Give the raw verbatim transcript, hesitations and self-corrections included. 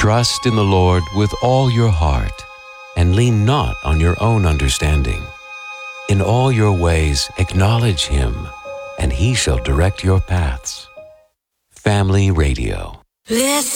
Trust in the Lord with all your heart, and lean not on your own understanding. In all your ways acknowledge Him, and He shall direct your paths. Family Radio. Listen.